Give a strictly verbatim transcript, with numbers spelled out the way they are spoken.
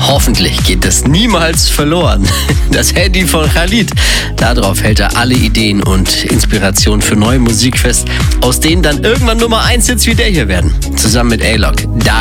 Hoffentlich geht es niemals verloren. Das Handy von Khalid. Darauf hält er alle Ideen und Inspirationen für neue Musik fest, aus denen dann irgendwann Nummer eins Hits wie der hier werden. Zusammen mit A-Lock.